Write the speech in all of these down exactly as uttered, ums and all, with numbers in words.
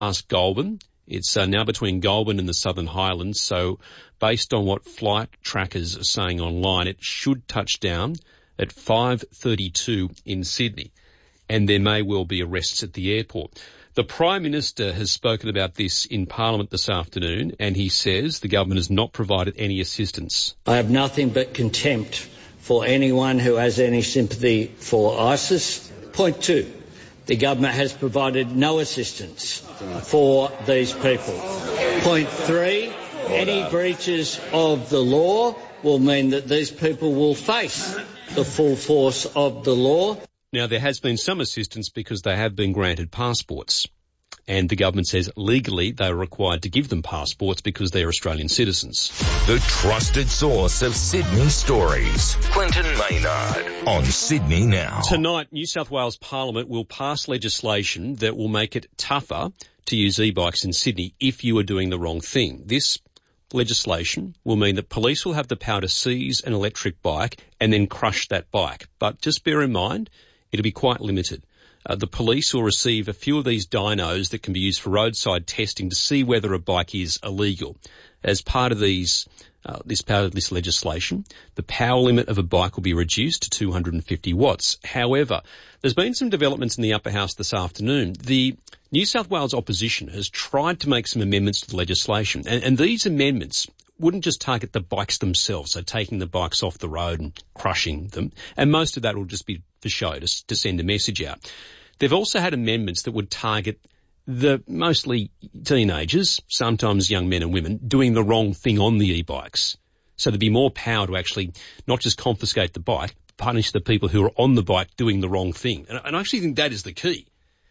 past Goulburn. It's uh, now between Goulburn and the Southern Highlands. So based on what flight trackers are saying online, it should touch down at five thirty-two in Sydney. And there may well be arrests at the airport. The Prime Minister has spoken about this in Parliament this afternoon, and he says the government has not provided any assistance. I have nothing but contempt for anyone who has any sympathy for ISIS. Point two, the government has provided no assistance for these people. Point three, any breaches of the law will mean that these people will face the full force of the law. Now, there has been some assistance because they have been granted passports. And the government says legally they are required to give them passports because they're Australian citizens. The trusted source of Sydney stories. Quentin Maynard on Sydney Now. Tonight, New South Wales Parliament will pass legislation that will make it tougher to use e-bikes in Sydney if you are doing the wrong thing. This legislation will mean that police will have the power to seize an electric bike and then crush that bike. But just bear in mind, it'll be quite limited. Uh, the police will receive a few of these dynos that can be used for roadside testing to see whether a bike is illegal. As part of these, uh, this part of this legislation, the power limit of a bike will be reduced to two hundred fifty watts. However, there's been some developments in the upper house this afternoon. The New South Wales opposition has tried to make some amendments to the legislation, and, and these amendments wouldn't just target the bikes themselves, so taking the bikes off the road and crushing them, and most of that will just be for show, to, to send a message out. They've also had amendments that would target the mostly teenagers, sometimes young men and women, doing the wrong thing on the e-bikes. So there'd be more power to actually not just confiscate the bike, punish the people who are on the bike doing the wrong thing. And, and I actually think that is the key.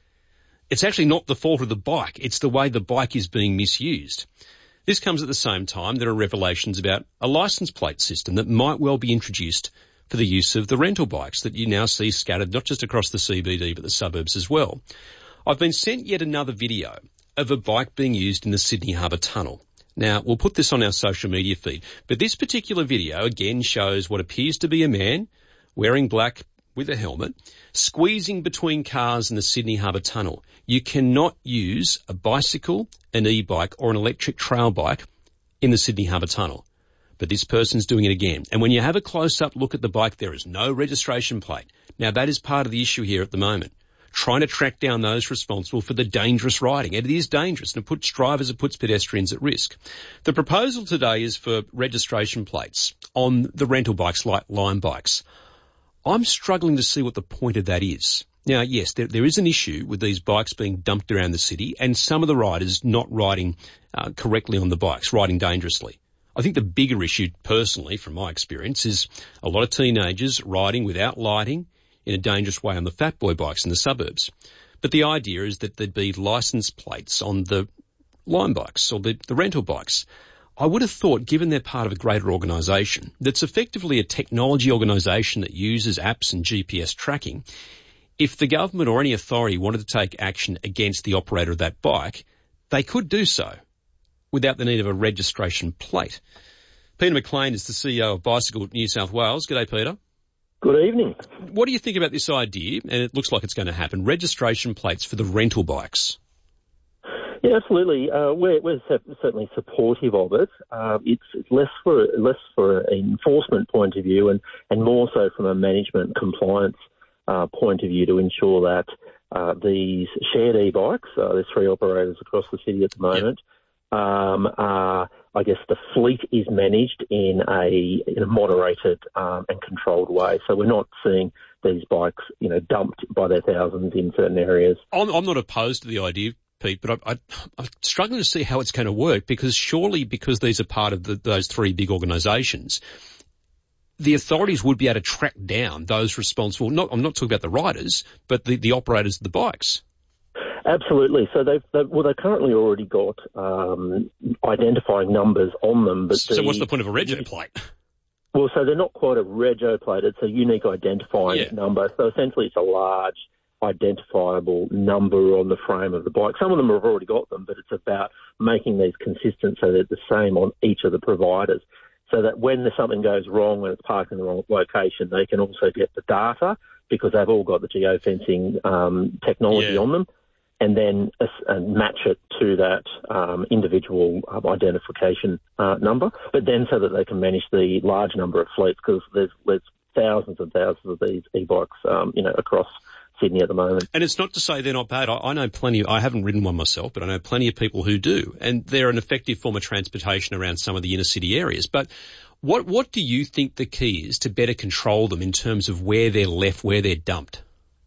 It's actually not the fault of the bike, it's the way the bike is being misused. This comes at the same time there are revelations about a licence plate system that might well be introduced for the use of the rental bikes that you now see scattered not just across the C B D but the suburbs as well. I've been sent yet another video of a bike being used in the Sydney Harbour Tunnel. Now, we'll put this on our social media feed, but this particular video again shows what appears to be a man wearing black with a helmet squeezing between cars in the Sydney Harbour Tunnel. You cannot use a bicycle, an e-bike or an electric trail bike in the Sydney Harbour Tunnel. But this person's doing it again. And when you have a close-up look at the bike, there is no registration plate. Now, that is part of the issue here at the moment, trying to track down those responsible for the dangerous riding. And it is dangerous, and it puts drivers, it puts pedestrians at risk. The proposal today is for registration plates on the rental bikes like Lime bikes. I'm struggling to see what the point of that is. Now, yes, there, there is an issue with these bikes being dumped around the city and some of the riders not riding uh, correctly on the bikes, riding dangerously. I think the bigger issue, personally, from my experience, is a lot of teenagers riding without lighting in a dangerous way on the fat boy bikes in the suburbs. But the idea is that there'd be licence plates on the Lime bikes or the, the rental bikes. I would have thought, given they're part of a greater organisation, that's effectively a technology organisation that uses apps and G P S tracking, if the government or any authority wanted to take action against the operator of that bike, they could do so without the need of a registration plate. Peter McLean is the C E O of Bicycle New South Wales. G'day, Peter. Good evening. What do you think about this idea, and it looks like it's going to happen, registration plates for the rental bikes? Yeah, absolutely. Uh, we're, we're certainly supportive of it. Uh, it's, it's less for less for an enforcement point of view, and, and more so from a management compliance uh, point of view to ensure that uh, these shared e-bikes, uh, there's three operators across the city at the moment. Yep. Um, uh, I guess the fleet is managed in a in a moderated um, and controlled way, so we're not seeing these bikes, you know, dumped by their thousands in certain areas. I'm, I'm not opposed to the idea, Pete, but I, I, I'm struggling to see how it's going to work, because surely because these are part of the, those three big organisations, the authorities would be able to track down those responsible. Not, I'm not talking about the riders, but the, the operators of the bikes. Absolutely. So they've, they've well, they've currently already got um, identifying numbers on them. But so the, what's the point of a rego plate? Well, so they're not quite a rego plate. It's a unique identifying yeah. number. So essentially, it's a large identifiable number on the frame of the bike. Some of them have already got them, but it's about making these consistent so they're the same on each of the providers, so that when there's something goes wrong, when it's parked in the wrong location, they can also get the data because they've all got the geofencing um, technology yeah. on them. and then uh, match it to that um, individual uh, identification uh, number, but then so that they can manage the large number of fleets, because there's, there's thousands and thousands of these e-bikes, um, you know, across Sydney at the moment. And it's not to say they're not bad. I, I know plenty, I haven't ridden one myself, but I know plenty of people who do, and they're an effective form of transportation around some of the inner city areas. But what, what do you think the key is to better control them in terms of where they're left, where they're dumped?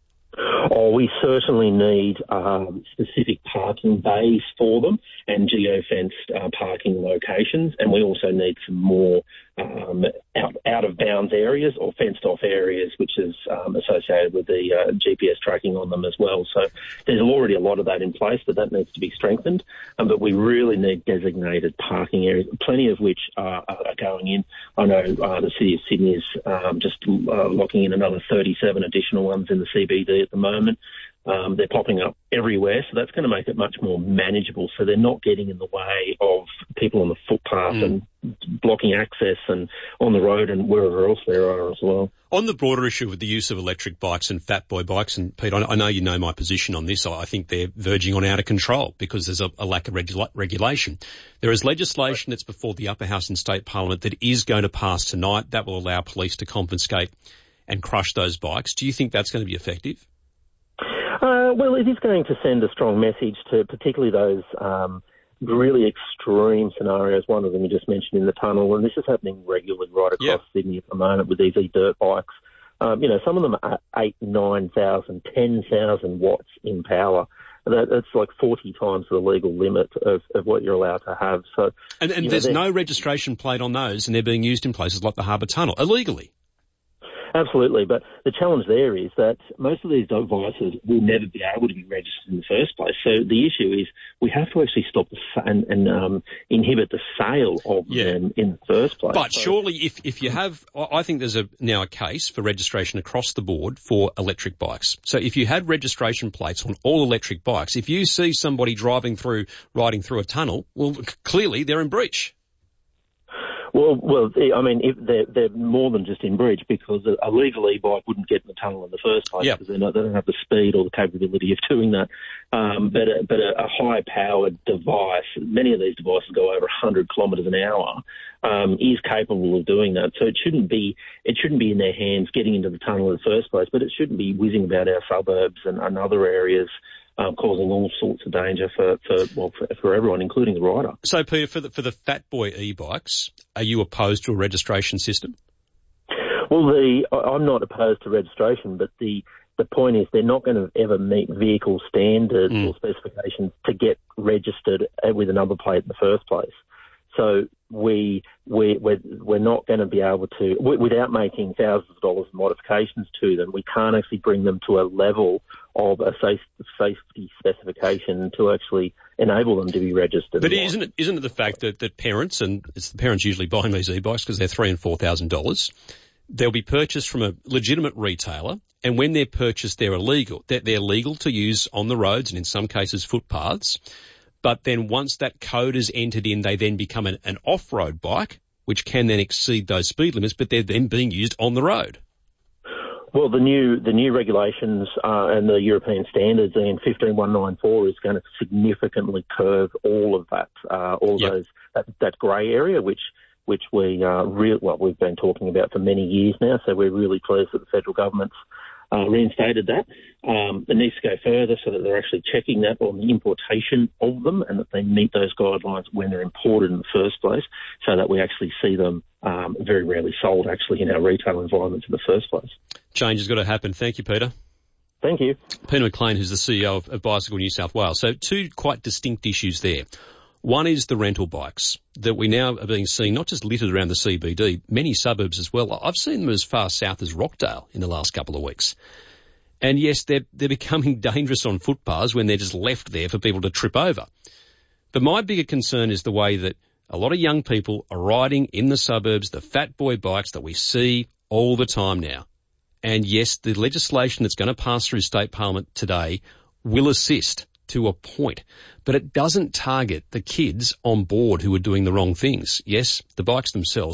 Oh, we certainly need um, specific parking bays for them and geo-fenced uh, parking locations, and we also need some more um, out, out-of-bounds areas or fenced-off areas, which is um, associated with the uh, G P S tracking on them as well. So there's already a lot of that in place, but that needs to be strengthened. Um, but we really need designated parking areas, plenty of which are, are going in. I know uh, the City of Sydney is um, just uh, locking in another thirty-seven additional ones in the C B D at the moment. Um, they're popping up everywhere, so that's going to make it much more manageable, so they're not getting in the way of people on the footpath mm. and blocking access and on the road and wherever else there are as well. On the broader issue of the use of electric bikes and fat boy bikes, and Pete, I know you know my position on this, I think they're verging on out of control because there's a, a lack of regula- regulation. There is legislation that's before the Upper House in State Parliament that is going to pass tonight that will allow police to confiscate and crush those bikes. Do you think that's going to be effective? Uh, well, it is going to send a strong message to particularly those um, really extreme scenarios. One of them you just mentioned in the tunnel, and this is happening regularly right across yep. Sydney at the moment with these e-dirt bikes. Um, you know, some of them are eight, nine thousand, ten thousand watts in power. That, that's like forty times the legal limit of, of what you're allowed to have. So, and, and there's know, no registration plate on those, and they're being used in places like the Harbour Tunnel illegally. Absolutely, but the challenge there is that most of these devices will never be able to be registered in the first place. So the issue is we have to actually stop the, and, and um, inhibit the sale of yeah. them in the first place. But so, surely if, if you have, I think there's a now a case for registration across the board for electric bikes. So if you had registration plates on all electric bikes, if you see somebody driving through, riding through a tunnel, well, clearly they're in breach. Well, well, I mean, if they're, they're more than just in breach, because a legal e-bike wouldn't get in the tunnel in the first place yep. because they're not, they don't have the speed or the capability of doing that. Um, but a, but a, a high-powered device, many of these devices go over one hundred kilometres an hour, um, is capable of doing that. So it shouldn't be it shouldn't be in their hands getting into the tunnel in the first place, but it shouldn't be whizzing about our suburbs and, and other areas. Um, causing all sorts of danger for, for well for, for everyone, including the rider. So, Peter, for the for the Fat Boy e-bikes, are you opposed to a registration system? Well, the I'm not opposed to registration, but the the point is they're not going to ever meet vehicle standards mm. or specifications to get registered with a number plate in the first place. So we, we, we're, we're not going to be able to, without making thousands of dollars in modifications to them, we can't actually bring them to a level of a safe, safety specification to actually enable them to be registered. But isn't it, isn't it the fact that, that parents, and it's the parents usually buying these e-bikes because they're three and four thousand dollars, they'll be purchased from a legitimate retailer, and when they're purchased, they're illegal. They're, they're legal to use on the roads and in some cases footpaths. But then once that code is entered in, they then become an, an off-road bike, which can then exceed those speed limits, but they're then being used on the road. Well, the new the new regulations uh, and the European standards in fifteen one ninety-four is going to significantly curb all of that, uh, all yep. those that, that grey area, which which we uh, re- well we've been talking about for many years now. So we're really pleased that the federal government's Uh, reinstated that. Um, it needs to go further so that they're actually checking that on the importation of them and that they meet those guidelines when they're imported in the first place, so that we actually see them um, very rarely sold actually in our retail environments in the first place. Change has got to happen. Thank you, Peter. Thank you. Peter McLean, who's the C E O of, of Bicycle New South Wales. So two quite distinct issues there. One is the rental bikes that we now are being seen, not just littered around the C B D, many suburbs as well. I've seen them as far south as Rockdale in the last couple of weeks. And yes, they're, they're becoming dangerous on footpaths when they're just left there for people to trip over. But my bigger concern is the way that a lot of young people are riding in the suburbs, the fat boy bikes that we see all the time now. And yes, the legislation that's going to pass through State Parliament today will assist to a point, but it doesn't target the kids on board who are doing the wrong things. Yes, the bikes themselves,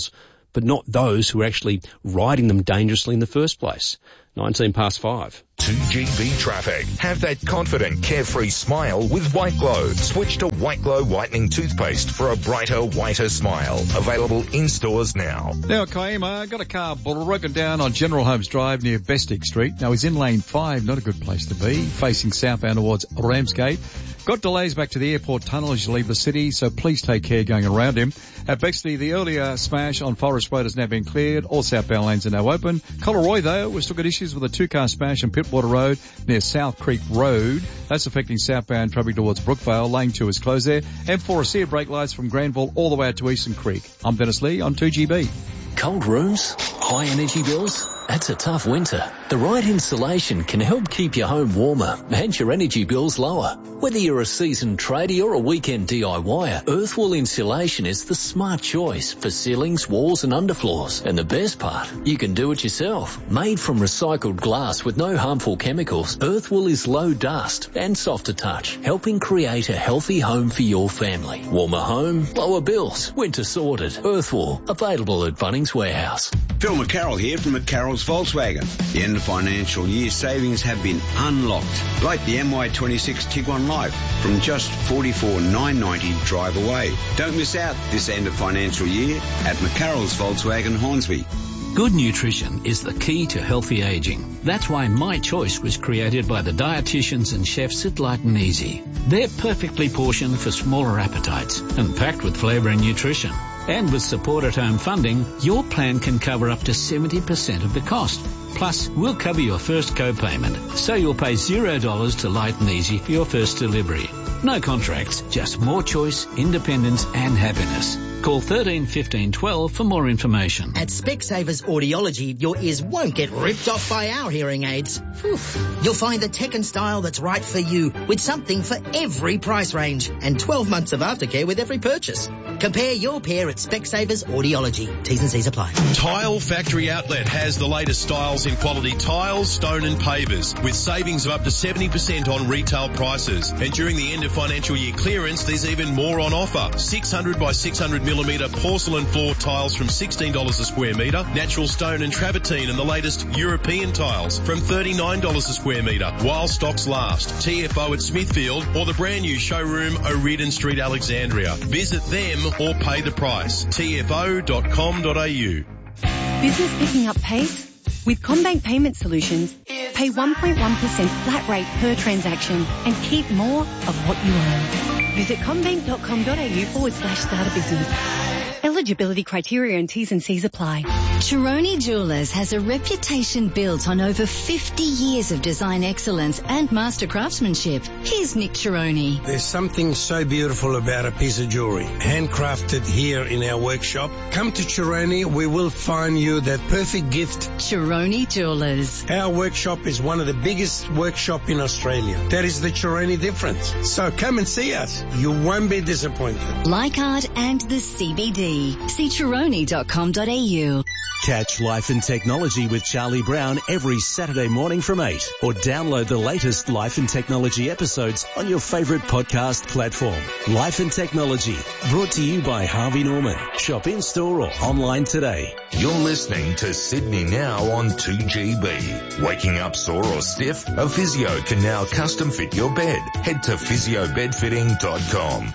but not those who are actually riding them dangerously in the first place. nineteen past five. two G B traffic. Have that confident, carefree smile with White Glow. Switch to White Glow Whitening Toothpaste for a brighter, whiter smile. Available in stores now. Now, Kiama got a car broken down on General Holmes Drive near Bestick Street. Now, he's in lane five, not a good place to be, facing southbound towards Ramsgate. Got delays back to the airport tunnel as you leave the city, so please take care going around him. At Bexley, the earlier smash on Forest Road has now been cleared. All southbound lanes are now open. Collaroy, though, we've still got issues with a two-car smash on Pittwater Road near South Creek Road. That's affecting southbound traffic towards Brookvale. Lane two is closed there. M four Sea brake lights from Granville all the way out to Eastern Creek. I'm Dennis Lee on two G B. Cold rooms? High energy bills? That's a tough winter. The right insulation can help keep your home warmer and your energy bills lower. Whether you're a seasoned tradie or a weekend DIYer, Earthwool Insulation is the smart choice for ceilings, walls and underfloors. And the best part, you can do it yourself. Made from recycled glass with no harmful chemicals, Earthwool is low dust and soft to touch, helping create a healthy home for your family. Warmer home, lower bills. Winter sorted. Earthwool, available at Bunnings Warehouse. Phil McCarroll here from McCarroll's Volkswagen. The end of financial year savings have been unlocked, like the M Y twenty-six Tiguan Live from just forty-four thousand nine hundred ninety drive away. Don't miss out this end of financial year at McCarroll's Volkswagen Hornsby. Good nutrition is the key to healthy aging. That's why My Choice was created by the dietitians and chefs at Light and Easy. They're perfectly portioned for smaller appetites and packed with flavour and nutrition. And with support at home funding, your plan can cover up to seventy percent of the cost. Plus, we'll cover your first co-payment, so you'll pay zero dollars to Light and Easy for your first delivery. No contracts, just more choice, independence and happiness. Call thirteen fifteen twelve for more information. At Specsavers Audiology, your ears won't get ripped off by our hearing aids. Whew. You'll find the tech and style that's right for you, with something for every price range, and twelve months of aftercare with every purchase. Compare your pair at Specsavers Audiology. T's and C's apply. Tile Factory Outlet has the latest styles in quality tiles, stone and pavers, with savings of up to seventy percent on retail prices. And during the end of financial year clearance, there's even more on offer. six hundred by six hundred millimetre porcelain floor tiles from sixteen dollars a square metre, natural stone and travertine and the latest European tiles from thirty-nine dollars a square metre, while stocks last. T F O at Smithfield or the brand new showroom O'Riordan Street, Alexandria. Visit them or pay the price. T F O dot com dot a u. Business picking up pace? With CommBank Payment Solutions, pay one point one percent flat rate per transaction and keep more of what you earn. Visit commbank dot com dot a u forward slash start a business. Eligibility criteria and T's and C's apply. Chironi Jewellers has a reputation built on over fifty years of design excellence and master craftsmanship. Here's Nick Chironi. There's something so beautiful about a piece of jewellery, handcrafted here in our workshop. Come to Chironi, we will find you that perfect gift. Chironi Jewellers. Our workshop is one of the biggest workshops in Australia. That is the Chironi difference. So come and see us. You won't be disappointed. Leichhardt and the C B D. See chironi dot com dot a u. Catch Life and Technology with Charlie Brown every Saturday morning from eight, or download the latest Life and Technology episodes on your favourite podcast platform. Life and Technology, brought to you by Harvey Norman. Shop in-store or online today. You're listening to Sydney Now on two G B. Waking up sore or stiff? A physio can now custom fit your bed. Head to physio bed fitting dot com.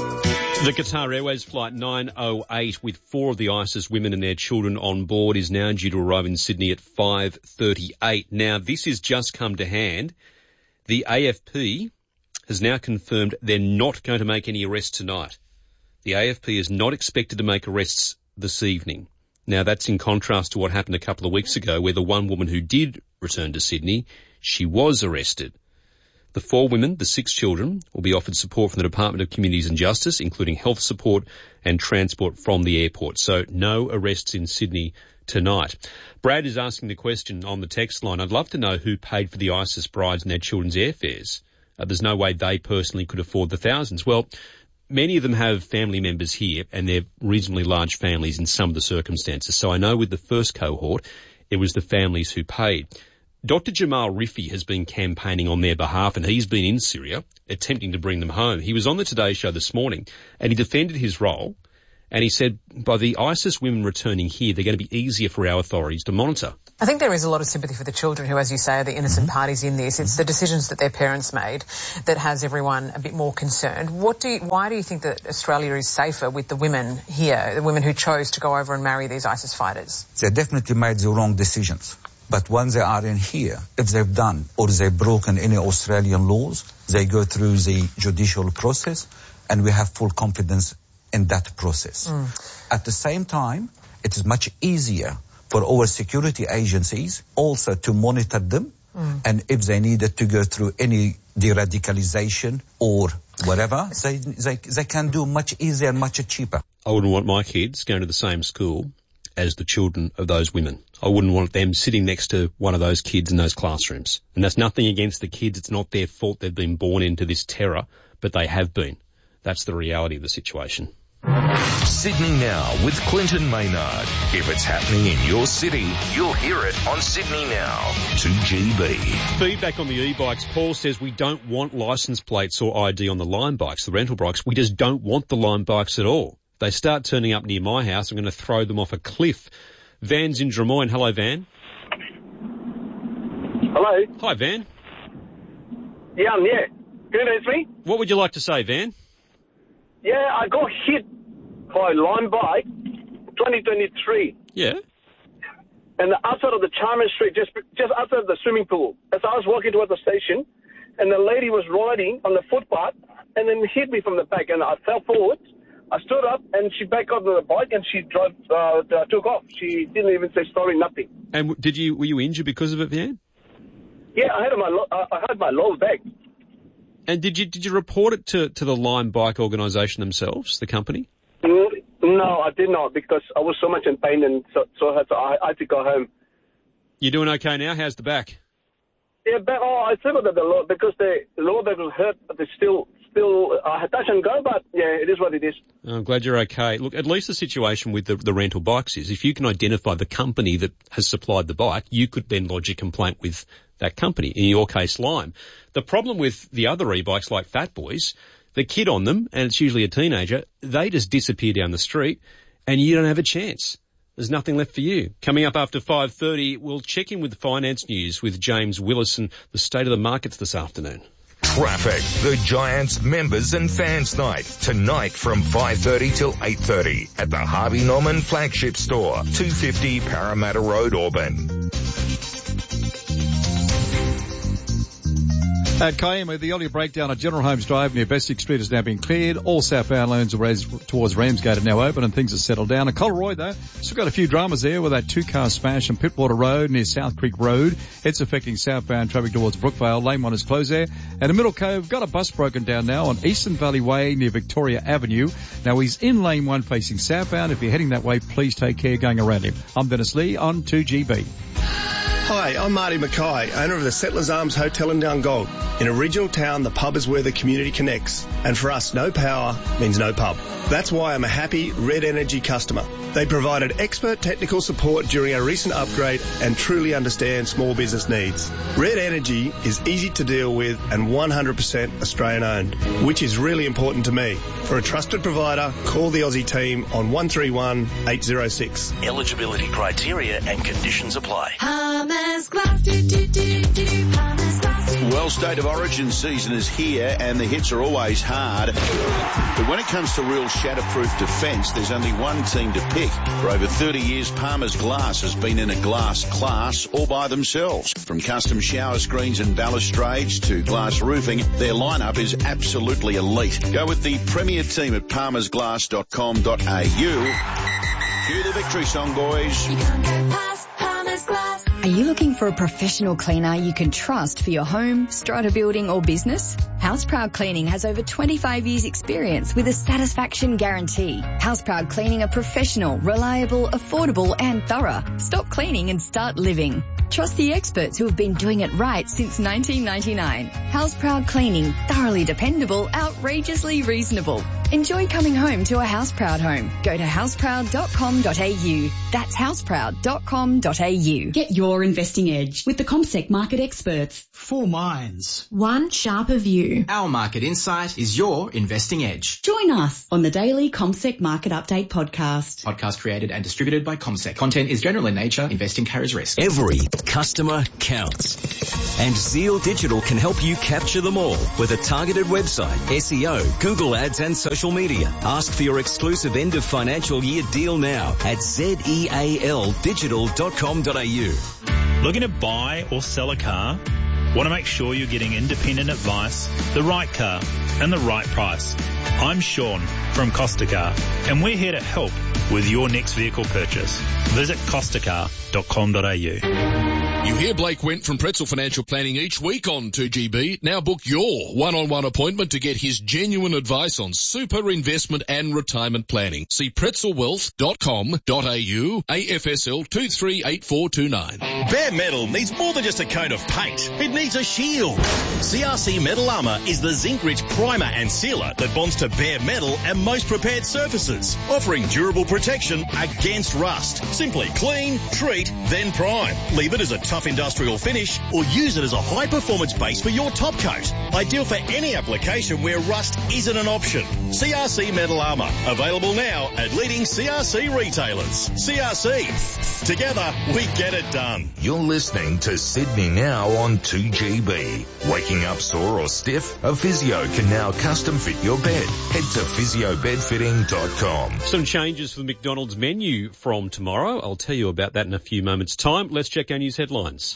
The Qatar Airways Flight nine oh eight with four of the ISIS women and their children on board is now due to arrive in Sydney at five thirty-eight. Now, this has just come to hand. The A F P has now confirmed they're not going to make any arrests tonight. The A F P is not expected to make arrests this evening. Now, that's in contrast to what happened a couple of weeks ago, where the one woman who did return to Sydney, she was arrested. The four women, the six children, will be offered support from the Department of Communities and Justice, including health support and transport from the airport. So no arrests in Sydney tonight. Brad is asking the question on the text line. I'd love to know who paid for the ISIS brides and their children's airfares. Uh, there's no way they personally could afford the thousands. Well, many of them have family members here, and they're reasonably large families in some of the circumstances. So I know with the first cohort, it was the families who paid. Doctor Jamal Rifi has been campaigning on their behalf, and he's been in Syria attempting to bring them home. He was on the Today Show this morning, and he defended his role, And he said by the ISIS women returning here, they're going to be easier for our authorities to monitor. I think there is a lot of sympathy for the children who, as you say, are the innocent mm-hmm. parties in this. It's the decisions that their parents made that has everyone a bit more concerned. What do you, why do you think that Australia is safer with the women here, the women who chose to go over and marry these ISIS fighters? They definitely made the wrong decisions. But once they are in here, if they've done or they've broken any Australian laws, they go through the judicial process, and we have full confidence in that process. Mm. At the same time, it is much easier for our security agencies also to monitor them, mm. and if they needed to go through any de-radicalization or whatever, they, they, they can do much easier and much cheaper. I wouldn't want my kids going to the same school as the children of those women. I wouldn't want them sitting next to one of those kids in those classrooms. And that's nothing against the kids. It's not their fault they've been born into this terror, but they have been. That's the reality of the situation. Sydney Now with Clinton Maynard. If it's happening in your city, you'll hear it on Sydney Now. two G B. Feedback on the e-bikes. Paul says we don't want licence plates or I D on the Lime bikes, the rental bikes. We just don't want the Lime bikes at all. They start turning up near my house, I'm going to throw them off a cliff. Van's in Drummoyne. Hello, Van. Hello. Hi, Van. Yeah, I'm yeah. Can you hear me? What would you like to say, Van? Yeah, I got hit by a Lime bike, twenty twenty-three. Yeah. And outside of the Chalmers Street, just just outside of the swimming pool. As I was walking towards the station, and the lady was riding on the footpath, and then hit me from the back, and I fell forward. I stood up, and she backed up the bike, and she drove, uh, took off. She didn't even say sorry, nothing. And did you were you injured because of it, Van? Yeah, I had my lo- I had my lower back. And did you did you report it to, to the Lime Bike organisation themselves, the company? No, I did not, because I was so much in pain, and so, so I, had to, I, I had to go home. You're doing okay now? How's the back? Yeah, but, oh, I still got the lower, because the lower back was hurt, but it's still, still, I had touch and go, but yeah, it is what it is. I'm glad you're okay. Look, at least the situation with the, the rental bikes is if you can identify the company that has supplied the bike, you could then lodge a complaint with that company, in your case, Lime. The problem with the other e-bikes like Fat Boys, the kid on them, and it's usually a teenager, they just disappear down the street and you don't have a chance. There's nothing left for you. Coming up after five thirty, we'll check in with the finance news with James Willis and the state of the markets this afternoon. Traffic, the Giants members and fans night, tonight from five thirty till eight thirty at the Harvey Norman flagship store, two fifty Parramatta Road, Auburn. At Kiama, the earlier breakdown at General Holmes Drive near Bestick Street has now been cleared. All southbound lanes towards Ramsgate are now open and things are settled down. At Coleroy, though, still got a few dramas there with that two-car smash on Pittwater Road near South Creek Road. It's affecting southbound traffic towards Brookvale. Lane one is closed there. And in Middle Cove, got a bus broken down now on Eastern Valley Way near Victoria Avenue. Now he's in lane one facing southbound. If you're heading that way, please take care going around him. I'm Dennis Lee on two G B. Hi, I'm Marty Mackay, owner of the Settlers Arms Hotel in Dungog. In a regional town, the pub is where the community connects. And for us, no power means no pub. That's why I'm a happy Red Energy customer. They provided expert technical support during our recent upgrade and truly understand small business needs. Red Energy is easy to deal with and one hundred percent Australian owned, which is really important to me. For a trusted provider, call the Aussie team on one three one, eight oh six. Eligibility criteria and conditions apply. Well, State of Origin season is here and the hits are always hard. But when it comes to real shatterproof defence, there's only one team to pick. For over thirty years, Palmer's Glass has been in a glass class all by themselves. From custom shower screens and balustrades to glass roofing, their lineup is absolutely elite. Go with the premier team at palmers glass dot com dot a u. Cue the victory song, boys. Are you looking for a professional cleaner you can trust for your home, strata building or business? Houseproud Cleaning has over twenty-five years experience with a satisfaction guarantee. Houseproud Cleaning are professional, reliable, affordable and thorough. Stop cleaning and start living. Trust the experts who have been doing it right since nineteen ninety-nine. Houseproud Cleaning, thoroughly dependable, outrageously reasonable. Enjoy coming home to a Houseproud home. Go to houseproud dot com dot a u. That's houseproud dot com dot a u. Get your investing edge with the CommSec market experts. Four minds. One sharper view. Our market insight is your investing edge. Join us on the daily CommSec Market Update podcast. Podcast created and distributed by CommSec. Content is general in nature. Investing carries risk. Every customer counts. And Zeal Digital can help you capture them all with a targeted website, S E O, Google Ads and social media. Ask for your exclusive end of financial year deal now at zeal digital dot com dot a u. Looking to buy or sell a car? Want to make sure you're getting independent advice, the right car, and the right price. I'm Sean from Costa Car, and we're here to help with your next vehicle purchase. Visit costa car dot com dot a u. You hear Blake Went from Pretzel Financial Planning each week on two G B. Now book your one-on-one appointment to get his genuine advice on super investment and retirement planning. See pretzel wealth dot com dot a u, A F S L two three eight four two nine. Bare Metal needs more than just a coat of paint. It needs a shield. C R C Metal Armour is the zinc-rich primer and sealer that bonds to bare metal and most prepared surfaces, offering durable protection against rust. Simply clean, treat, then prime. Leave it as a tough industrial finish or use it as a high-performance base for your top coat. Ideal for any application where rust isn't an option. C R C Metal Armour. Available now at leading C R C retailers. C R C. Together, we get it done. You're listening to Sydney Now on two G B. Waking up sore or stiff? A physio can now custom fit your bed. Head to physio bed fitting dot com. Some changes for the McDonald's menu from tomorrow. I'll tell you about that in a few moments' time. Let's check our news headlines.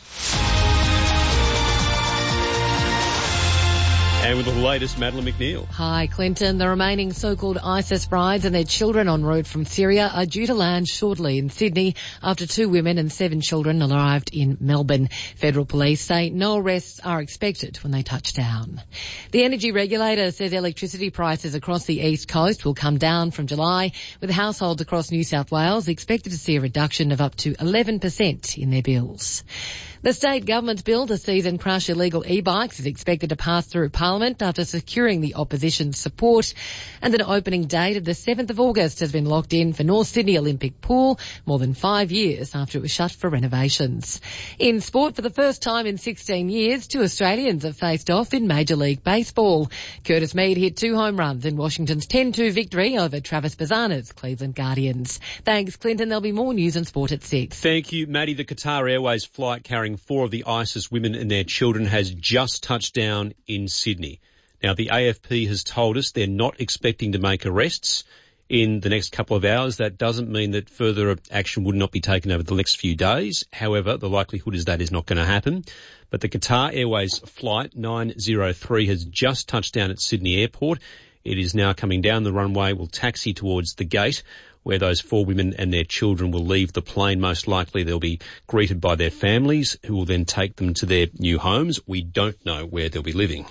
And with the latest, Madeline McNeil. Hi, Clinton. The remaining so-called ISIS brides and their children en route from Syria are due to land shortly in Sydney after two women and seven children arrived in Melbourne. Federal police say no arrests are expected when they touch down. The energy regulator says electricity prices across the east coast will come down from July, with households across New South Wales expected to see a reduction of up to eleven percent in their bills. The state government's bill to seize and crush illegal e-bikes is expected to pass through Parliament after securing the opposition's support. And an opening date of the seventh of August has been locked in for North Sydney Olympic Pool, more than five years after it was shut for renovations. In sport, for the first time in sixteen years, two Australians have faced off in Major League Baseball. Curtis Mead hit two home runs in Washington's ten two victory over Travis Bazzana's Cleveland Guardians. Thanks, Clinton. There'll be more news and sport at six. Thank you, Maddie. The Qatar Airways flight carrying four of the ISIS women and their children has just touched down in Sydney. Now, the A F P has told us they're not expecting to make arrests in the next couple of hours. That doesn't mean that further action would not be taken over the next few days. However, the likelihood is that is not going to happen. But the Qatar Airways flight nine oh three has just touched down at Sydney Airport. It is now coming down the runway, will taxi towards the gate where those four women and their children will leave the plane. Most likely they'll be greeted by their families, who will then take them to their new homes. We don't know where they'll be living.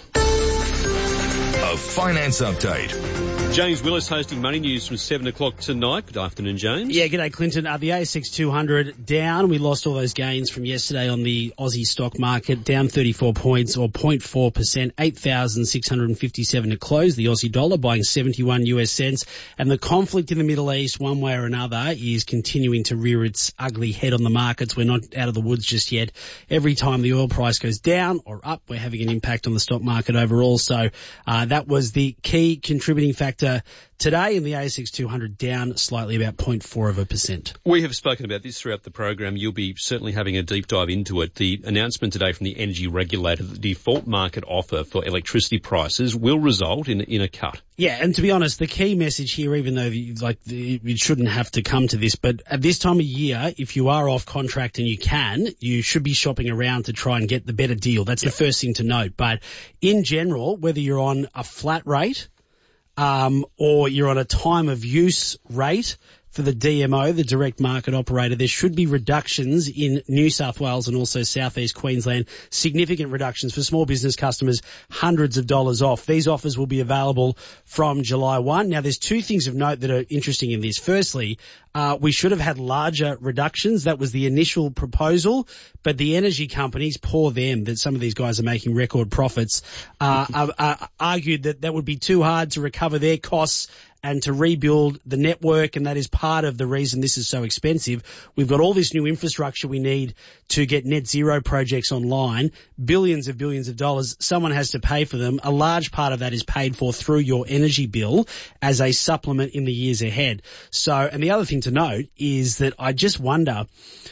A finance update. James Willis hosting Money News from seven o'clock tonight. Good afternoon, James. Yeah, g'day, Clinton. Uh, the A S X two hundred down. We lost all those gains from yesterday on the Aussie stock market, down thirty-four points or zero point four percent, eight thousand six hundred fifty-seven to close. The Aussie dollar buying seventy-one US cents. And the conflict in the Middle East, one way or another, is continuing to rear its ugly head on the markets. We're not out of the woods just yet. Every time the oil price goes down or up, we're having an impact on the stock market overall. So uh, that was the key contributing factor today, in the A S X two hundred down slightly, about zero point four of a percent. We have spoken about this throughout the program. You'll be certainly having a deep dive into it. The announcement today from the energy regulator, the default market offer for electricity prices will result in, in a cut. Yeah, and to be honest, the key message here, even though like it shouldn't have to come to this, but at this time of year, if you are off contract and you can, you should be shopping around to try and get the better deal. That's yep. the first thing to note. But in general, whether you're on a flat rate, Um, or you're on a time of use rate, for the D M O, the direct market operator. There should be reductions in New South Wales and also southeast Queensland, significant reductions for small business customers, hundreds of dollars off. These offers will be available from July first. Now, there's two things of note that are interesting in this. Firstly, uh, we should have had larger reductions. That was the initial proposal, but the energy companies, poor them, that some of these guys are making record profits, uh, uh, uh, argued that that would be too hard to recover their costs and to rebuild the network, and that is part of the reason this is so expensive. We've got all this new infrastructure we need to get net zero projects online, billions of billions of dollars. Someone has to pay for them. A large part of that is paid for through your energy bill as a supplement in the years ahead. So, and the other thing to note is that I just wonder,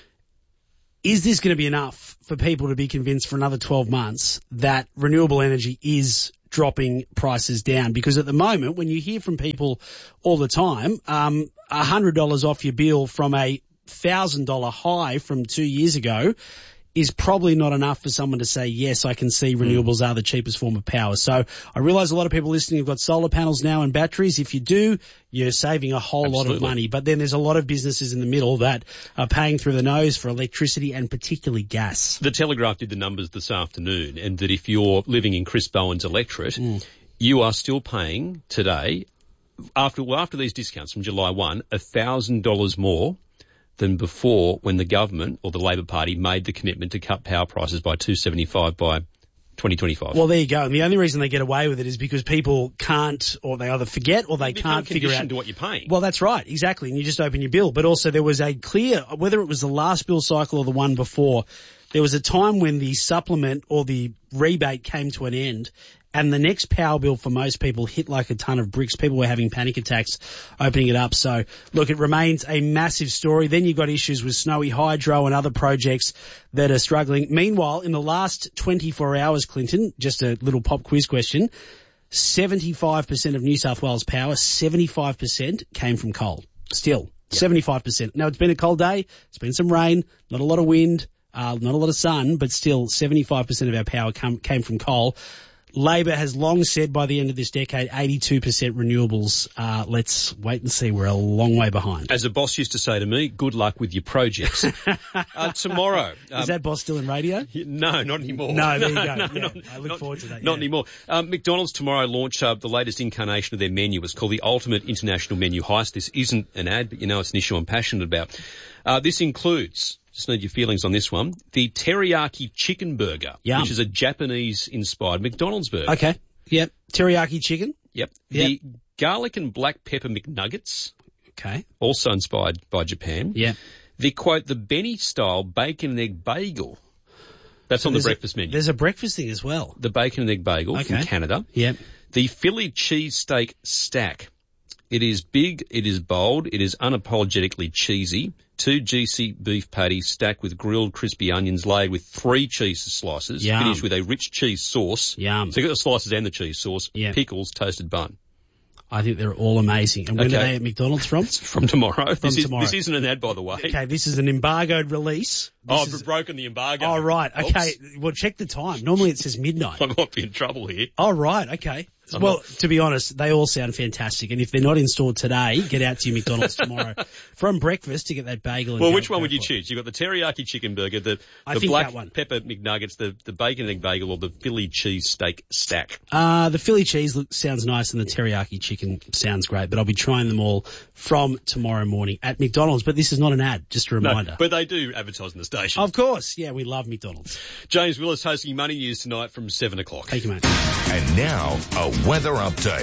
is this going to be enough for people to be convinced for another twelve months that renewable energy is dropping prices down? Because at the moment, when you hear from people all the time, um, one hundred dollars off your bill from a one thousand dollars high from two years ago is probably not enough for someone to say, yes, I can see renewables are the cheapest form of power. So I realise a lot of people listening have got solar panels now and batteries. If you do, you're saving a whole Absolutely. lot of money. But then there's a lot of businesses in the middle that are paying through the nose for electricity and particularly gas. The Telegraph did the numbers this afternoon, and that if you're living in Chris Bowen's electorate, mm. you are still paying today, after well, after these discounts from July first, one thousand dollars more than before, when the government or the Labor Party made the commitment to cut power prices by two dollars seventy-five by twenty twenty-five. Well, there you go. And the only reason they get away with it is because people can't, or they either forget or they you can't figure out to what you're paying. Well, that's right, exactly. And you just open your bill. But also there was a clear, whether it was the last bill cycle or the one before, there was a time when the supplement or the rebate came to an end, and the next power bill for most people hit like a ton of bricks. People were having panic attacks opening it up. So, look, it remains a massive story. Then you've got issues with Snowy Hydro and other projects that are struggling. Meanwhile, in the last twenty-four hours, Clinton, just a little pop quiz question, seventy-five percent of New South Wales power, seventy-five percent came from coal. Still, yep. seventy-five percent. Now, it's been a cold day. It's been some rain, not a lot of wind, uh, not a lot of sun, but still seventy-five percent of our power come, came from coal. Labor has long said by the end of this decade, eighty-two percent renewables. Uh, let's wait and see. We're a long way behind. As a boss used to say to me, good luck with your projects. uh, tomorrow. Um, Is that boss still in radio? No, not anymore. No, there you no, go. No, yeah, not, I look not, forward to that. Not yeah. anymore. Um, McDonald's tomorrow launch uh, the latest incarnation of their menu. It's called the Ultimate International Menu Heist. This isn't an ad, but you know it's an issue I'm passionate about. Uh, this includes, just need your feelings on this one, the teriyaki chicken burger, Yum. which is a Japanese-inspired McDonald's burger. Okay. Yep. Teriyaki chicken. Yep. yep. The garlic and black pepper McNuggets. Okay. Also inspired by Japan. Yeah. The, quote, the Benny-style bacon and egg bagel. That's so on the breakfast a, menu. There's a breakfast thing as well. The bacon and egg bagel okay. from Canada. Yep. The Philly cheesesteak stack. It is big, it is bold, it is unapologetically cheesy. Two juicy beef patties stacked with grilled crispy onions laid with three cheese slices, Yum. finished with a rich cheese sauce. Yum. So you've got the slices and the cheese sauce, yep. pickles, toasted bun. I think they're all amazing. And when okay. are they at McDonald's from? From tomorrow. From this, tomorrow. Is, this isn't an ad, by the way. Okay, this is an embargoed release. This oh, is... I've broken the embargo. Oh, right. Okay. Oops. Well, check the time. Normally it says midnight. I might be in trouble here. Oh, right. Okay. I'm well, not... to be honest, they all sound fantastic. And if they're not in store today, get out to your McDonald's tomorrow from breakfast to get that bagel. And well, go, which one go would you it. choose? You've got the teriyaki chicken burger, the, I the think black that one. pepper McNuggets, the, the bacon and egg bagel, or the Philly cheese steak stack? Uh, the Philly cheese look, sounds nice and the teriyaki chicken sounds great, but I'll be trying them all from tomorrow morning at McDonald's. But this is not an ad, just a reminder. No, but they do advertise in the station. Of course. Yeah, we love McDonald's. James Willis hosting Money News tonight from seven o'clock. Thank you, mate. And now, a weather update.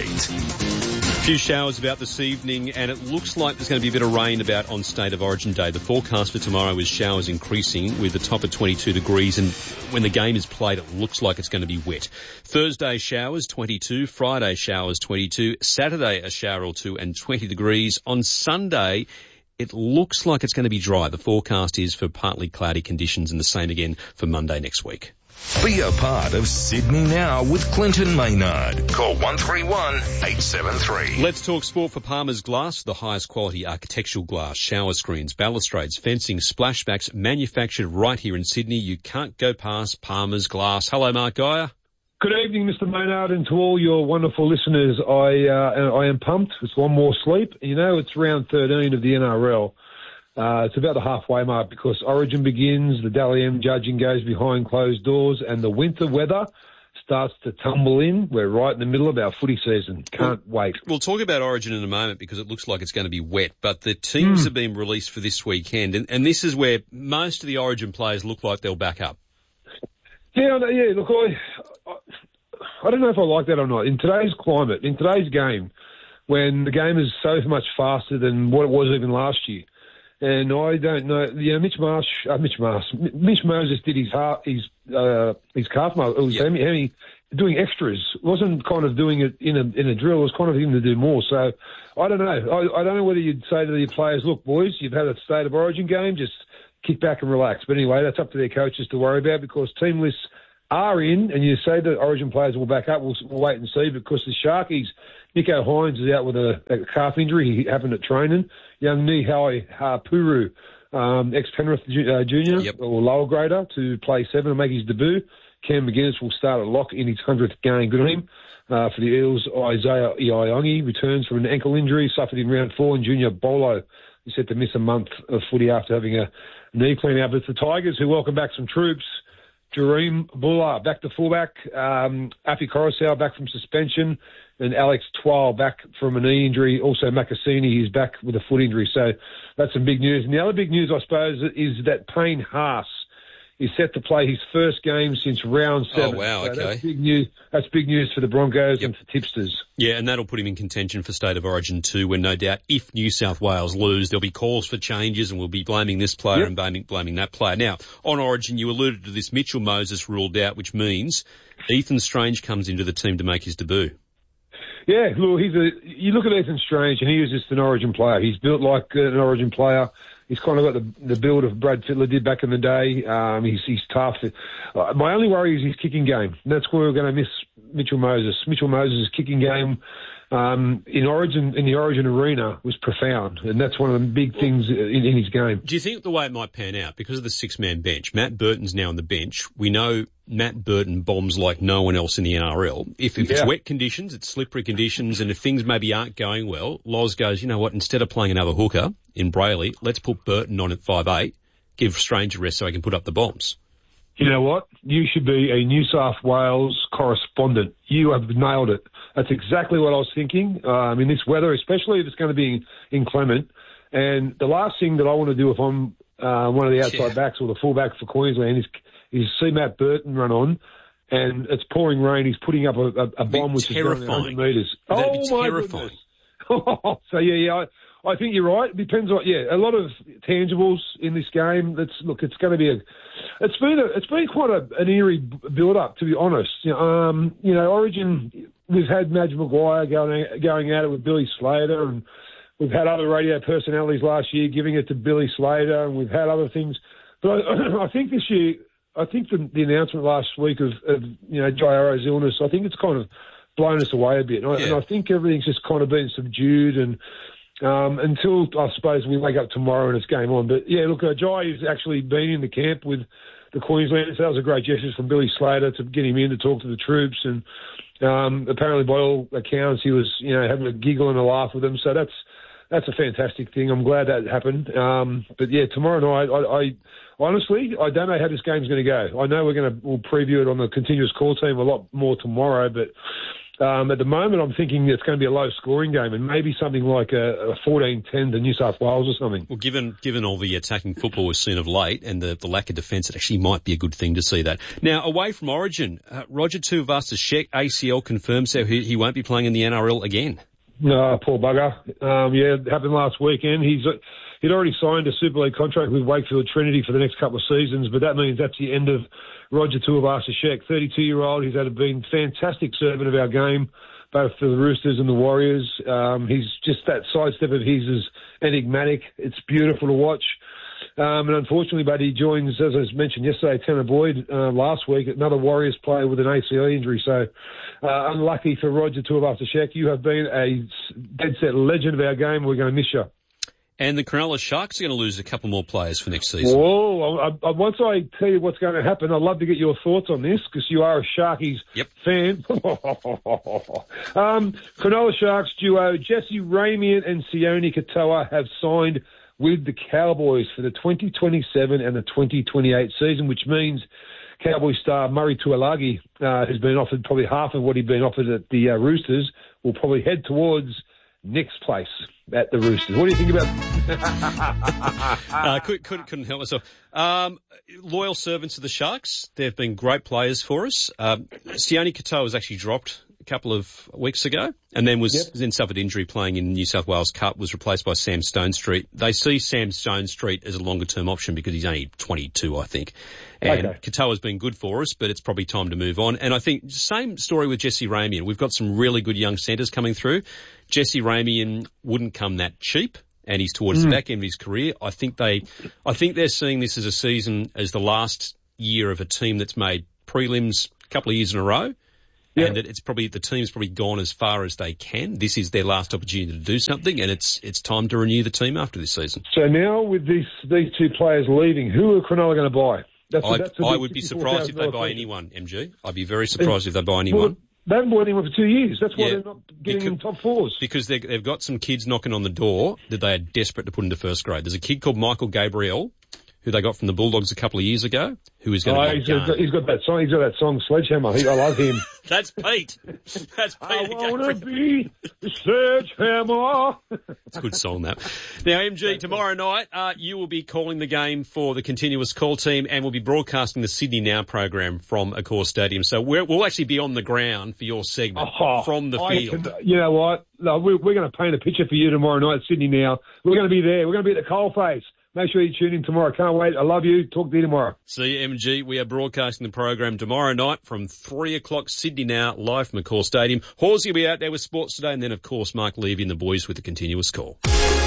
A few showers about this evening, and it looks like there's going to be a bit of rain about on State of Origin Day. The forecast for tomorrow is showers increasing with the top at twenty-two degrees, and when the game is played, it looks like it's going to be wet. Thursday showers, twenty-two. Friday showers, twenty-two. Saturday a shower or two and twenty degrees. On Sunday, it looks like it's going to be dry. The forecast is for partly cloudy conditions, and the same again for Monday next week. Be a part of Sydney Now with Clinton Maynard. Call one three one, eight seven three. Let's talk sport for Palmer's Glass, the highest quality architectural glass, shower screens, balustrades, fencing, splashbacks, manufactured right here in Sydney. You can't go past Palmer's Glass. Hello, Mark Geyer. Good evening, Mister Maynard, and to all your wonderful listeners. I uh, I am pumped. It's one more sleep. You know, it's round thirteen of the N R L. Uh, it's about the halfway mark because Origin begins, the Dally M judging goes behind closed doors, and the winter weather starts to tumble in. We're right in the middle of our footy season. Can't wait. We'll talk about Origin in a moment because it looks like it's going to be wet, but the teams Mm. have been released for this weekend, and, and this is where most of the Origin players look like they'll back up. Yeah, I know- yeah. Look, I, I I don't know if I like that or not. In today's climate, in today's game, when the game is so much faster than what it was even last year, and I don't know. You know, Mitch Marsh, uh, Mitch Marsh, M- Mitch Moses did his heart, his uh, his calf muscle. It was hemi, hemi, doing extras. Wasn't kind of doing it in a in a drill. It was kind of him to do more. So I don't know. I, I don't know whether you'd say to the players, "Look, boys, you've had a state of origin game. Just kick back and relax." But anyway, that's up to their coaches to worry about because team lists are in, and you say that Origin players will back up. We'll, we'll wait and see because the Sharkies, Nico Hines is out with a, a calf injury. He happened at training. Young Nihai Harpuru, um, ex-Penrith uh, junior yep. or lower grader to play seven and make his debut. Cam McGuinness will start at lock in his hundredth game. Good on him. Uh, for the Eels, Isaiah Iongi returns from an ankle injury suffered in round four, and Junior Bolo is set to miss a month of footy after having a knee clean out. But it's the Tigers who welcome back some troops. Jareem Buller back to fullback, um, Afi Coruscant back from suspension, and Alex Twal back from a knee injury. Also, Makasini is back with a foot injury. So that's some big news. And the other big news, I suppose, is that Payne Haas is set to play his first game since round seven. Oh, wow, so okay. That's big news. That's big news for the Broncos yep. and for tipsters. Yeah, and that'll put him in contention for State of Origin too, when no doubt if New South Wales lose, there'll be calls for changes and we'll be blaming this player yep. and blaming, blaming that player. Now, on Origin, you alluded to this. Mitchell Moses ruled out, which means Ethan Strange comes into the team to make his debut. Yeah, look, he's a, you look at Ethan Strange and he is just an Origin player. He's built like an Origin player. He's kind of got the, the build of Brad Fittler did back in the day. Um, he's, he's tough. Uh, my only worry is his kicking game. And that's where we're going to miss Mitchell Moses. Mitchell Moses' kicking game um, in Origin, in the Origin arena was profound. And that's one of the big things in, in his game. Do you think the way it might pan out, because of the six-man bench, Matt Burton's now on the bench, we know Matt Burton bombs like no one else in the N R L. If, if yeah. it's wet conditions, it's slippery conditions, and if things maybe aren't going well, Loz goes, you know what, instead of playing another hooker in Brayley, let's put Burton on at five eight, give Strange a rest so he can put up the bombs. You know what? You should be a New South Wales correspondent. You have nailed it. That's exactly what I was thinking. Um, in this weather, especially if it's going to be inclement. And the last thing that I want to do if I'm uh, one of the outside yeah. backs or the fullback for Queensland is is see Matt Burton run on, and it's pouring rain. He's putting up a, a, a bomb which terrifying. is going one hundred metres. That'd oh be my terrifying. goodness! So yeah, yeah. I, I think you're right. It depends on yeah. A lot of tangibles in this game. That's look. It's going to be a. It's been a. It's been quite a, an eerie build up, to be honest. You know, um, you know, Origin. We've had Madge Maguire going going at it with Billy Slater, and we've had other radio personalities last year giving it to Billy Slater, and we've had other things. But I, I think this year. I think the, the announcement last week of, of you know, Jairo's illness, I think it's kind of blown us away a bit. And I, yeah. and I think everything's just kind of been subdued and um, until, I suppose, we wake up tomorrow and it's game on. But, yeah, look, uh, Jai has actually been in the camp with the Queenslanders. That was a great gesture from Billy Slater to get him in to talk to the troops. And um, apparently, by all accounts, he was, you know, having a giggle and a laugh with them. So that's that's a fantastic thing. I'm glad that happened. Um, but, yeah, tomorrow night, I... I Honestly, I don't know how this game's going to go. I know we're going to we'll preview it on the continuous call team a lot more tomorrow, but um, at the moment I'm thinking it's going to be a low-scoring game and maybe something like a, a fourteen ten to New South Wales or something. Well, given given all the attacking football we've seen of late and the, the lack of defence, it actually might be a good thing to see that. Now, away from Origin, uh, Roger Tuivasa-Sheck, A C L confirms so he, he won't be playing in the N R L again. No, poor bugger. Um, yeah, it happened last weekend. He's uh, He'd already signed a Super League contract with Wakefield Trinity for the next couple of seasons, but that means that's the end of Roger Tuivasa-Sheck, thirty-two-year-old. He's had been a fantastic servant of our game, both for the Roosters and the Warriors. Um, he's just that sidestep of his is enigmatic. It's beautiful to watch. Um, and unfortunately, but he joins, as I was mentioned yesterday, Tanner Boyd uh, last week, another Warriors player with an A C L injury. So uh, unlucky for Roger Tuivasa-Sheck. You have been a dead set legend of our game. We're going to miss you. And the Cronulla Sharks are going to lose a couple more players for next season. Whoa! I, I, once I tell you what's going to happen, I'd love to get your thoughts on this because you are a Sharkies yep. fan. um, Cronulla Sharks duo Jesse Ramian and Sione Katoa have signed with the Cowboys for the twenty twenty-seven and the twenty twenty-eight season, which means Cowboy star Murray Tuilagi, uh, who's been offered probably half of what he'd been offered at the uh, Roosters, will probably head towards Nick's place at the Roosters. What do you think about uh, could, couldn't, couldn't help myself. Um, loyal servants of the Sharks. They've been great players for us. Um, Sione Katoa was actually dropped a couple of weeks ago and then was yep. then suffered injury playing in New South Wales Cup, was replaced by Sam Stonestreet. They see Sam Stonestreet as a longer-term option because he's only twenty-two, I think. And okay. Katoa's been good for us, but it's probably time to move on. And I think same story with Jesse Ramian. We've got some really good young centres coming through. Jesse Ramian wouldn't come that cheap, and he's towards mm. the back end of his career. I think they, I think they're seeing this as a season as the last year of a team that's made prelims a couple of years in a row. Yeah. And that it's probably, the team's probably gone as far as they can. This is their last opportunity to do something, and it's it's time to renew the team after this season. So now with these these two players leaving, who are Cronulla going to buy? That's a, that's a I would be surprised if they buy anyone, M G. I'd be very surprised if they buy anyone. Well, they haven't bought anyone for two years. That's why yeah, they're not getting because, in top fours. Because they've got some kids knocking on the door that they are desperate to put into first grade. There's a kid called Michael Gabriel, who they got from the Bulldogs a couple of years ago, who is going oh, to he's got, he's got that song. He's got that song, Sledgehammer. He, I love him. That's Pete. That's Pete. I wanna be the Sledgehammer. It's a good song, that. Now, M G, tomorrow night, uh, you will be calling the game for the Continuous Call team, and we'll be broadcasting the Sydney Now program from Accor Stadium. So we're, we'll actually be on the ground for your segment oh, from the I field. Can, you know what? No, we're, we're going to paint a picture for you tomorrow night at Sydney Now. We're going to be there. We're going to be at the coalface. Make sure you tune in tomorrow. Can't wait. I love you. Talk to you tomorrow. See you, M G. We are broadcasting the program tomorrow night from three o'clock Sydney Now, live from Accor Stadium. Horsey will be out there with Sports Today, and then, of course, Mark Levy and the boys with the Continuous Call.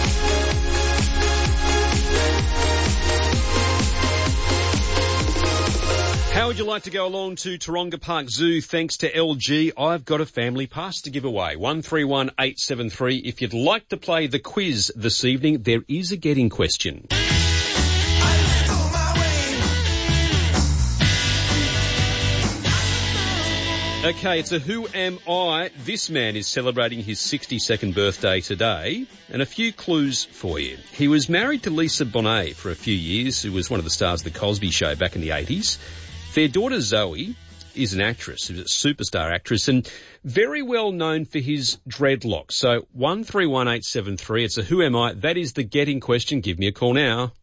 How would you like to go along to Taronga Park Zoo thanks to L G? I've got a family pass to give away. one three one eight seven three. If you'd like to play the quiz this evening, there is a getting question. Okay, it's a Who Am I? This man is celebrating his sixty-second birthday today, and a few clues for you. He was married to Lisa Bonet for a few years, who was one of the stars of The Cosby Show back in the eighties. Their daughter Zoe is an actress, who's a superstar actress, and very well known for his dreadlocks. So one three one eight seven three, it's a Who Am I? That is the getting question. Give me a call now.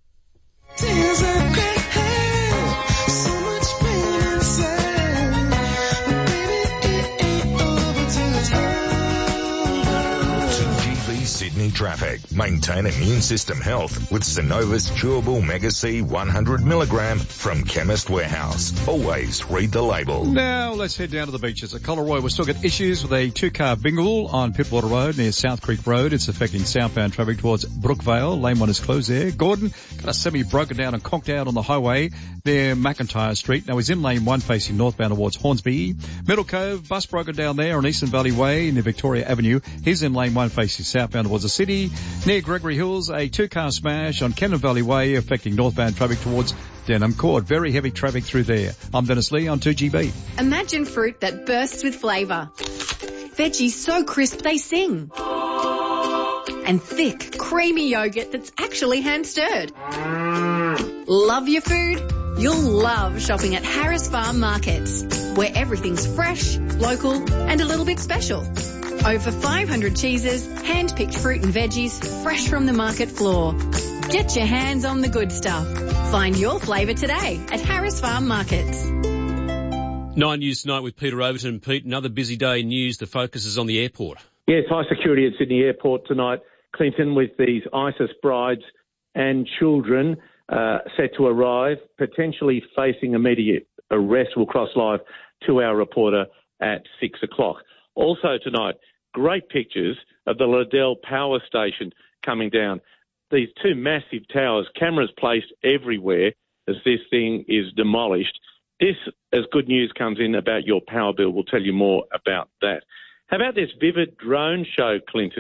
Sydney traffic. Maintain immune system health with Synovus Chewable Mega C one hundred milligram from Chemist Warehouse. Always read the label. Now let's head down to the beaches at Collaroy. We've still got issues with a two-car bingle on Pittwater Road near South Creek Road. It's affecting southbound traffic towards Brookvale. Lane one is closed there. Gordon got a semi broken down and conked out on the highway near McIntyre Street. Now he's in lane one facing northbound towards Hornsby. Middle Cove, bus broken down there on Eastern Valley Way near Victoria Avenue. He's in lane one facing southbound towards the city. Near Gregory Hills, a two-car smash on Kenton Valley Way affecting northbound traffic towards Denham Court. Very heavy traffic through there. I'm Dennis Lee on two G B. Imagine fruit that bursts with flavour. Veggies so crisp they sing. And thick, creamy yogurt that's actually hand-stirred. Love your food? You'll love shopping at Harris Farm Markets, where everything's fresh, local and a little bit special. Over five hundred cheeses, hand-picked fruit and veggies, fresh from the market floor. Get your hands on the good stuff. Find your flavour today at Harris Farm Markets. Nine News Tonight with Peter Overton. Pete, another busy day in news. The focus is on the airport. Yes, high security at Sydney Airport tonight, Clinton, with these ISIS brides and children uh, set to arrive, potentially facing immediate arrest. We'll cross live to our reporter at six o'clock. Also tonight, great pictures of the Liddell Power Station coming down. These two massive towers, cameras placed everywhere as this thing is demolished. This, as good news comes in about your power bill, we'll tell you more about that. How about this vivid drone show, Clinton?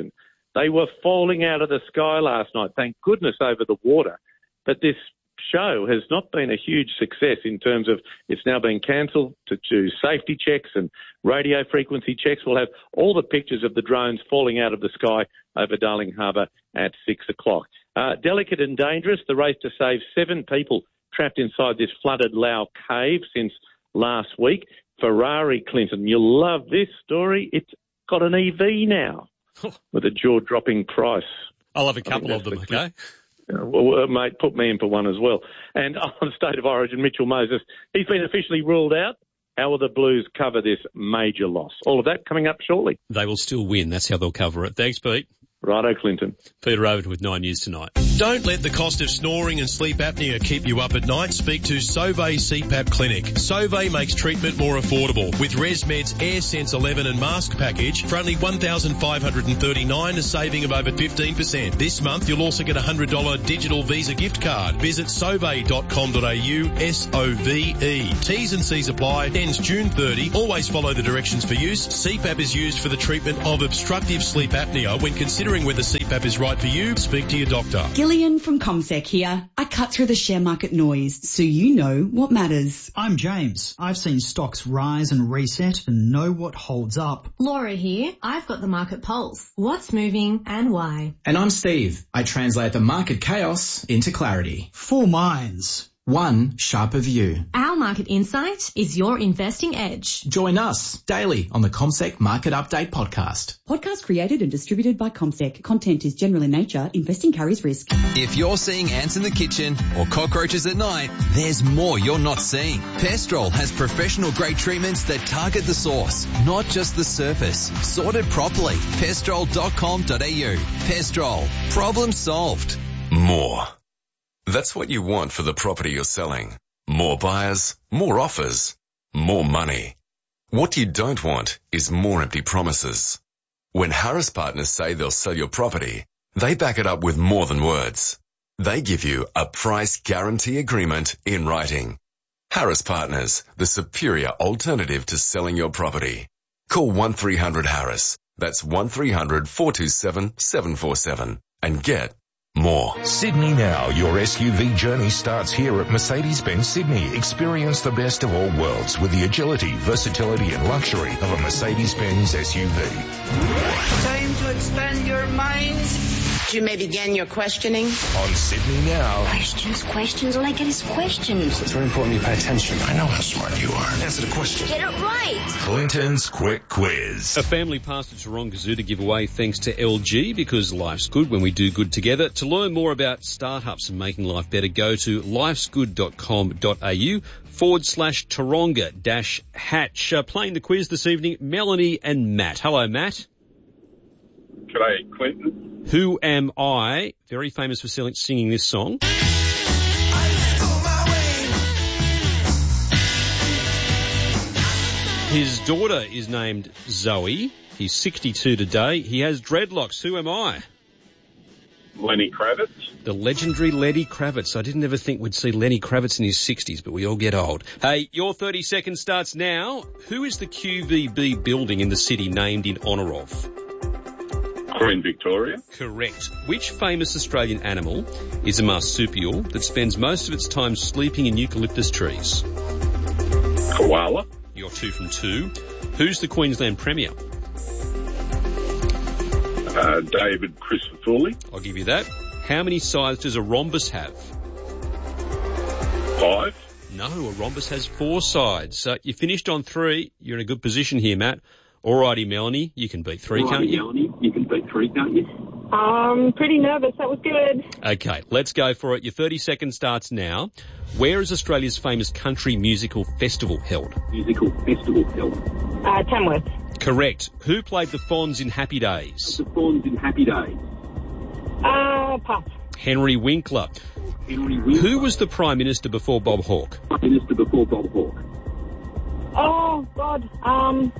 They were falling out of the sky last night, thank goodness, over the water. But this show has not been a huge success in terms of it's now been cancelled to do safety checks and radio frequency checks. We'll have all the pictures of the drones falling out of the sky over Darling Harbour at six o'clock. Uh, delicate and dangerous, the race to save seven people trapped inside this flooded Lau cave since last week. Ferrari, Clinton, you'll love this story. It's got an E V now with a jaw-dropping price. I'll have a couple of them, okay? Uh, well, uh, mate, put me in for one as well. And on State of Origin, Mitchell Moses, he's been officially ruled out. How will the Blues cover this major loss? All of that coming up shortly. They will still win. That's how they'll cover it. Thanks, Pete. Righto, Clinton. Peter Overton with Nine News Tonight. Don't let the cost of snoring and sleep apnea keep you up at night. Speak to Sauvé C PAP Clinic. Sauvé makes treatment more affordable with ResMed's AirSense eleven and mask package for only one thousand five hundred thirty-nine dollars, a saving of over fifteen percent. This month you'll also get a one hundred dollars digital Visa gift card. Visit sauve dot com dot a u, S O V E. T's and C's apply. Ends June thirtieth. Always follow the directions for use. C PAP is used for the treatment of obstructive sleep apnea. When considering whether C PAP is right for you, speak to your doctor. Gillian from ComSec here. I cut through the share market noise so you know what matters. I'm James. I've seen stocks rise and reset and know what holds up. Laura here. I've got the market pulse. What's moving and why? And I'm Steve. I translate the market chaos into clarity. Four minds. One sharper view. Our market insight is your investing edge. Join us daily on the ComSec Market Update podcast. Podcast created and distributed by ComSec. Content is general in nature. Investing carries risk. If you're seeing ants in the kitchen or cockroaches at night, there's more you're not seeing. Pestrol has professional grade treatments that target the source, not just the surface. Sorted properly. pestrol dot com dot a u. Pestrol. Problem solved. More. That's what you want for the property you're selling. More buyers, more offers, more money. What you don't want is more empty promises. When Harris Partners say they'll sell your property, they back it up with more than words. They give you a price guarantee agreement in writing. Harris Partners, the superior alternative to selling your property. Call one three hundred Harris. That's one three hundred, four two seven, seven four seven and get more. Sydney Now, your S U V journey starts here at Mercedes-Benz Sydney. Experience the best of all worlds with the agility, versatility and luxury of a Mercedes-Benz S U V. Time to expand your mind. You may begin your questioning. On Sydney Now. Questions, questions, all I get is questions. It's very important you pay attention. I know how smart you are. Answer the question. Get it right. Clinton's Quick Quiz. A family passed a Taronga Zoo to give away thanks to L G because life's good when we do good together. To learn more about startups and making life better, go to lifesgood dot com dot a u forward slash Taronga dash hatch. Uh, playing the quiz this evening, Melanie and Matt. Hello, Matt. G'day, Clinton. Who Am I? Very famous for selling, singing this song. His daughter is named Zoe. He's sixty-two today. He has dreadlocks. Who am I? Lenny Kravitz. The legendary Lenny Kravitz. I didn't ever think we'd see Lenny Kravitz in his sixties, but we all get old. Hey, your thirty seconds starts now. Who is the Q V B building in the city named in honour of? Queen Victoria. Correct. Which famous Australian animal is a marsupial that spends most of its time sleeping in eucalyptus trees? Koala. You're two from two. Who's the Queensland Premier? Uh, David Christodoulou. I'll give you that. How many sides does a rhombus have? Five. No, a rhombus has four sides. So you finished on three. You're in a good position here, Matt. Alrighty, Melanie, you can beat three, Alrighty, can't you? Melanie, you can beat three, can't you? I'm pretty nervous. That was good. Okay, let's go for it. Your thirty seconds starts now. Where is Australia's famous country musical festival held? Musical festival held. Uh, Tamworth. Correct. Who played the Fonz in Happy Days? The Fonz in Happy Days. Uh, pass. Henry Winkler. Henry Winkler. Who was the Prime Minister before Bob Hawke? Prime Minister before Bob Hawke. Oh, God. Um...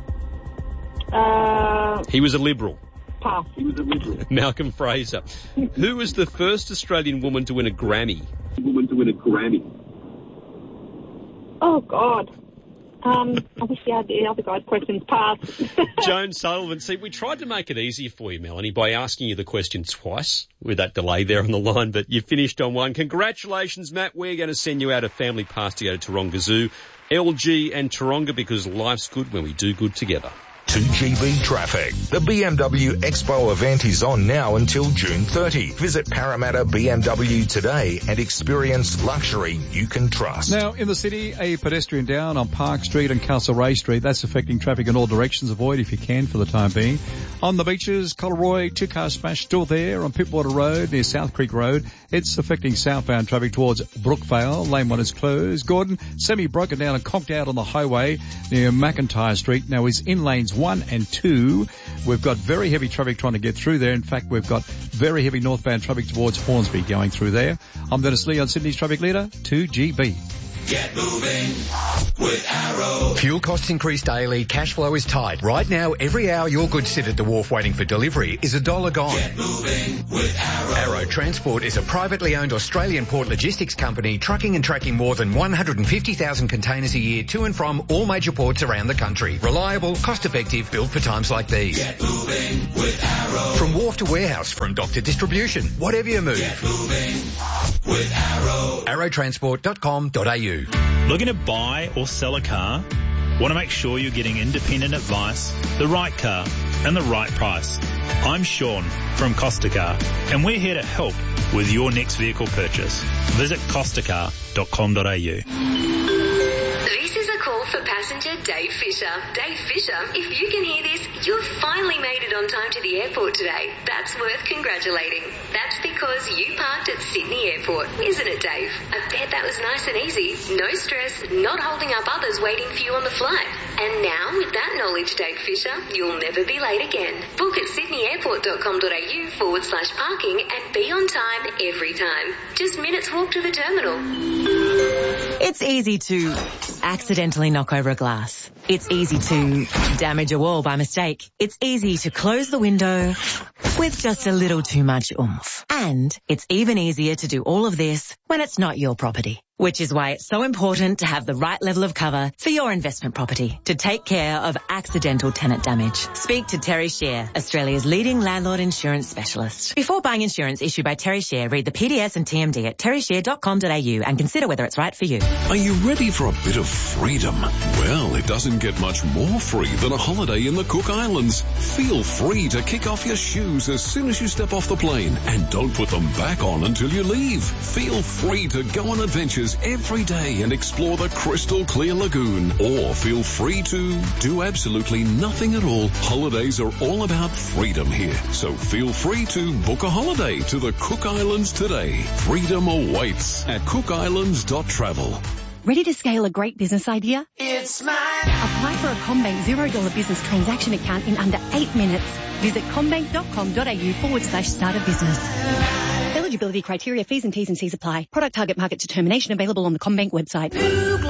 Uh, he was a Liberal. Pass. He was a Liberal. Malcolm Fraser. Who was the first Australian woman to win a Grammy? Woman to win a Grammy. Oh, God. Um, I wish you had the other guy's questions passed. Joan Sullivan, see, we tried to make it easier for you, Melanie, by asking you the question twice with that delay there on the line, but you finished on one. Congratulations, Matt. We're going to send you out a family pass to go to Taronga Zoo, L G and Taronga, because life's good when we do good together. two G B traffic. The B M W Expo event is on now until June thirtieth. Visit Parramatta B M W today and experience luxury you can trust. Now, in the city, a pedestrian down on Park Street and Castlereagh Street. That's affecting traffic in all directions. Avoid if you can for the time being. On the beaches, Collaroy, two-car smash still there on Pittwater Road near South Creek Road. It's affecting southbound traffic towards Brookvale. Lane one is closed. Gordon, semi-broken down and conked out on the highway near McIntyre Street. Now he's in lanes one and two. We've got very heavy traffic trying to get through there. In fact, we've got very heavy northbound traffic towards Hornsby going through there. I'm Dennis Lee on Sydney's Traffic Leader, two G B. Get moving with Arrow. Fuel costs increase daily. Cash flow is tight. Right now, every hour your goods sit at the wharf waiting for delivery is a dollar gone. Get moving with Arrow. Arrow Transport is a privately owned Australian port logistics company trucking and tracking more than one hundred fifty thousand containers a year to and from all major ports around the country. Reliable, cost-effective, built for times like these. Get moving with Arrow. From wharf to warehouse, from dock to distribution, whatever you move. Get moving with Arrow. arrow transport dot com dot a u. Looking to buy or sell a car? Want to make sure you're getting independent advice, the right car, and the right price? I'm Sean from Costa Car, and we're here to help with your next vehicle purchase. Visit costa car dot com dot a u. This is a call for passenger Dave Fisher. Dave Fisher, if you can hear this, you've finally made it on time to the airport today. That's worth congratulating. That's because you parked at Sydney Airport, isn't it, Dave? I bet that was nice and easy. No stress, not holding up others waiting for you on the flight. And now, with that knowledge, Dave Fisher, you'll never be late again. Book at sydney airport dot com dot a u forward slash parking and be on time every time. Just minutes walk to the terminal. It's easy to accidentally knock over a glass. It's easy to damage a wall by mistake. It's easy to close the window with just a little too much oomph. And it's even easier to do all of this when it's not your property. Which is why it's so important to have the right level of cover for your investment property to take care of accidental tenant damage. Speak to Terry Shear, Australia's leading landlord insurance specialist. Before buying insurance issued by Terry Shear, read the P D S and T M D at terry shear dot com dot a u and consider whether it's right for you. Are you ready for a bit of freedom? Well, it doesn't get much more free than a holiday in the Cook Islands. Feel free to kick off your shoes as soon as you step off the plane and don't put them back on until you leave. Feel free to go on adventures every day and explore the crystal clear lagoon, or feel free to do absolutely nothing at all. Holidays are all about freedom here, so feel free to book a holiday to the Cook Islands today. Freedom awaits at cook islands dot travel. Ready to scale a great business idea? It's mine. Apply for a CommBank zero dollar business transaction account in under eight minutes. Visit commbank dot com dot a u forward slash start a business. Eligibility criteria, fees and T's and C's apply. Product target market determination available on the CommBank website.